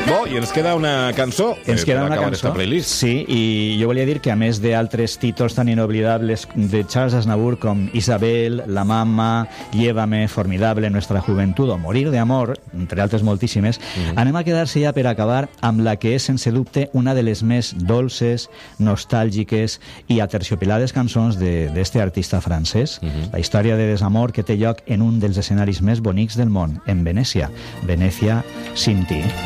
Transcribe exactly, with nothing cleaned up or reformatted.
Bo, i ens queda una cançó. Ens queda una cançó, sí, i jo volia dir que a més d'altres títols tan inoblidables de Charles Aznavour com Isabel, La Mama, Llévame, Formidable, Nuestra Juventud o Morir de Amor, entre altres moltíssimes, mm. anem a quedar-se ja per acabar amb la que és, sense dubte, una de les més dolces, nostàlgiques i aterciopelades cançons d'este artista francès. Mm-hmm. La història de desamor que té lloc en un dels escenaris més bonics del món, en Venècia. Venècia sin ti.